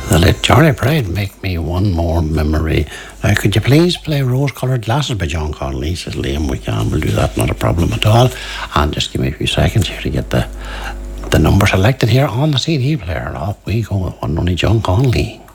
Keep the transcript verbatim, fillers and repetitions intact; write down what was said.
The late Johnny Pride, Make Me One More Memory. Uh, could you please play Rose Coloured Glasses by John Connolly? Says Liam. We can, we'll do that, not a problem at all. And just give me a few seconds here to get the the number selected here on the C D player. Off we go with one only John Connolly.